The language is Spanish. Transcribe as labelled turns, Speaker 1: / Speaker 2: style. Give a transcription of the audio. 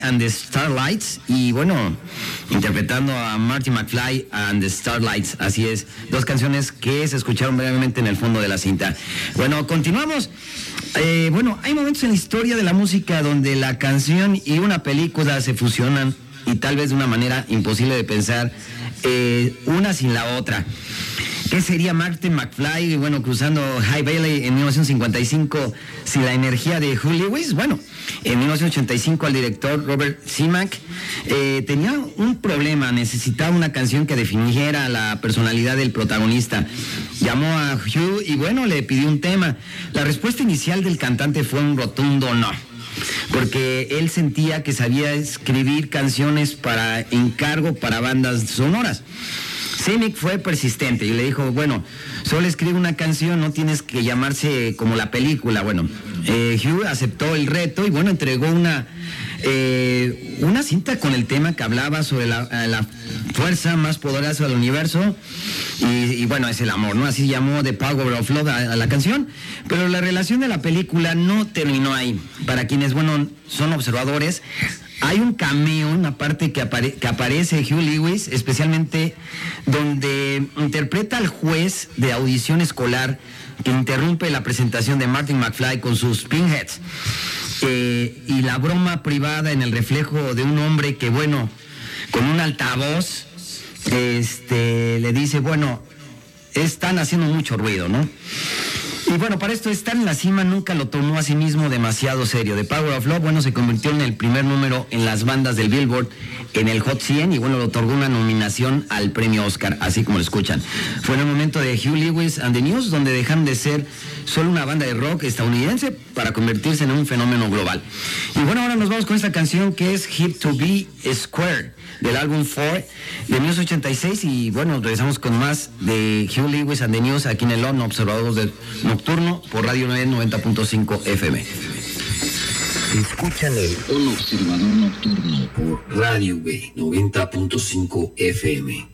Speaker 1: and the Starlights, y bueno, interpretando a Marty McFly and the Starlights, así es, dos canciones que se escucharon brevemente en el fondo de la cinta. Bueno, continuamos. Bueno, hay momentos en la historia de la música donde la canción y una película se fusionan, y tal vez de una manera imposible de pensar, una sin la otra. ¿Qué sería Marty McFly, bueno, cruzando High Valley en 1955 sin la energía de Huey Lewis? Bueno, en 1985 el director Robert Zemeckis tenía un problema, necesitaba una canción que definiera la personalidad del protagonista. Llamó a Hugh y bueno, le pidió un tema. La respuesta inicial del cantante fue un rotundo no, porque él sentía que sabía escribir canciones para encargo para bandas sonoras. Zemeckis fue persistente y le dijo, bueno, solo escribe una canción, no tienes que llamarse como la película. Bueno, Hugh aceptó el reto y bueno, entregó una cinta con el tema que hablaba sobre la fuerza más poderosa del universo y bueno, es el amor, ¿no? Así llamó The Power of Love a la canción, pero la relación de la película no terminó ahí. Para quienes, bueno, son observadores, hay un cameo, una parte que aparece Huey Lewis, especialmente donde interpreta al juez de audición escolar que interrumpe la presentación de Marty McFly con sus pinheads. Y la broma privada en el reflejo de un hombre que, bueno, con un altavoz, le dice, bueno, están haciendo mucho ruido, ¿no? Y bueno, para esto, estar en la cima nunca lo tomó a sí mismo demasiado serio. The Power of Love, bueno, se convirtió en el primer número en las bandas del Billboard, en el Hot 100, y bueno, le otorgó una nominación al premio Oscar, así como lo escuchan. Fue en el momento de Huey Lewis and the News, donde dejan de ser solo una banda de rock estadounidense para convertirse en un fenómeno global. Y bueno, ahora nos vamos con esta canción que es Hip to Be Square, del álbum 4 de 1986, y bueno, regresamos con más de Huey Lewis and the News aquí en el ON Observadores de Nocturno por Radio 90.5 FM.
Speaker 2: Escuchan el ON Observador Nocturno por Radio B 90.5 FM.